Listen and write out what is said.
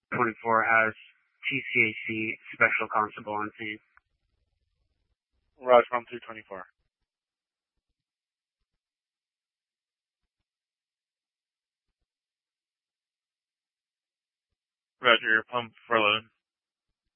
24 has TCAC Special Constable on scene. Roger, pump 224. Roger, pump 4 load.